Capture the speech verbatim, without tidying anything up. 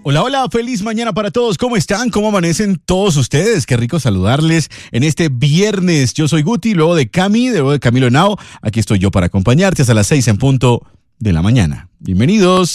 Hola, hola, feliz mañana para todos. ¿Cómo están? ¿Cómo amanecen todos ustedes? Qué rico saludarles en este viernes. Yo soy Guti, luego de Cami, luego de Camilo Henao. Aquí estoy yo para acompañarte hasta las seis en punto de la mañana. Bienvenidos.